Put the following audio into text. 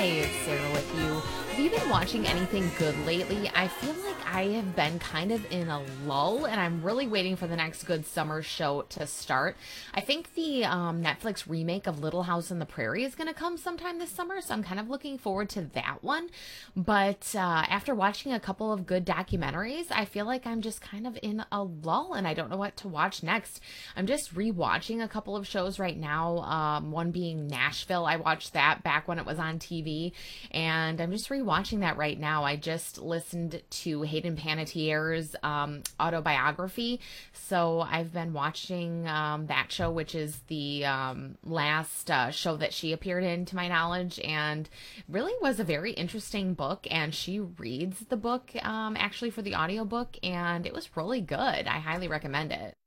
it's Sarah with you. Have you been watching anything good lately? I feel like I have been kind of in a lull and I'm really waiting for the next good summer show to start. I think the Netflix remake of Little House on the Prairie is going to come sometime this summer, so I'm kind of looking forward to that one. But after watching a couple of good documentaries, I feel like I'm just kind of in a lull and I don't know what to watch next. I'm just rewatching a couple of shows right now, one being Nashville. I watched that back when it was on TV, and I'm just rewatching that right now. I just listened to Hayden Panettiere's autobiography, so I've been watching that show, which is the last show that she appeared in, to my knowledge, and really was a very interesting book, and she reads the book actually for the audiobook, and it was really good. I highly recommend it.